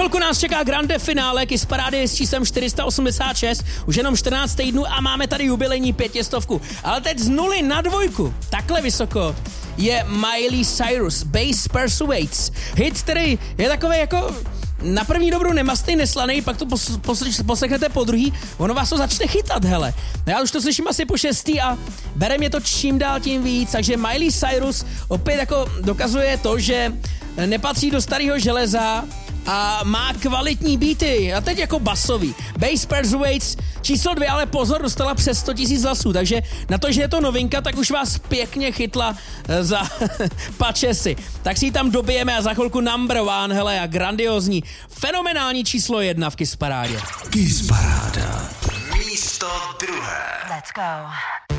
chvilku nás čeká grande finále, Kiss parády s číslem 486, už jenom 14 týdnů a máme tady jubilejní 500. Ale teď z 0 na 2, takhle vysoko, je Miley Cyrus, Bass Persuades. Hit, který je takový jako na první dobrou nemastný, neslaný, pak to poslechnete po druhý, ono vás to začne chytat, hele. Já už to slyším asi po 6. a bere mě to čím dál tím víc, takže Miley Cyrus opět jako dokazuje to, že nepatří do starého železa a má kvalitní beaty, a teď jako basový. Bass Persuades číslo 2, ale pozor, dostala přes 100 000 hlasů, takže na to, že je to novinka, tak už vás pěkně chytla za pačesy. Tak si ji tam dobijeme a za chvilku number 1, hele, a grandiozní, fenomenální číslo 1 v Kiss parádě. Kiss paráda. Místo 2. Let's go.